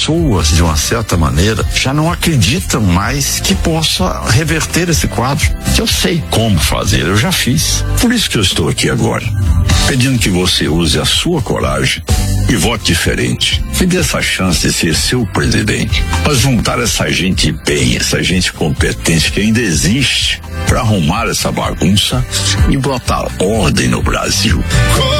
pessoas, de uma certa maneira, já não acreditam mais que possa reverter esse quadro. Eu sei como fazer, eu já fiz. Por isso que eu estou aqui agora, pedindo que você use a sua coragem e vote diferente. Me dê essa chance de ser seu presidente, para juntar essa gente bem, essa gente competente que ainda existe, para arrumar essa bagunça e botar ordem no Brasil.